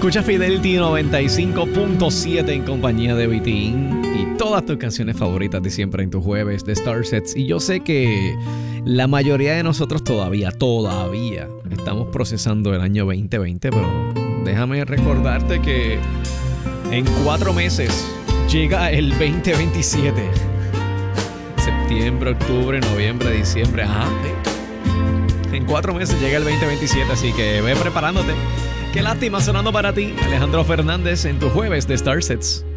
Escucha Fidelity 95.7 en compañía de Vitín y todas tus canciones favoritas de siempre en tus jueves de Starsets. Y yo sé que la mayoría de nosotros todavía estamos procesando el año 2020, pero déjame recordarte que en 4 meses llega el 2027. Septiembre, octubre, noviembre, diciembre. En 4 meses llega el 2027, así que ve preparándote. Qué lástima sonando para ti, Alejandro Fernández, en tu jueves de Starsets.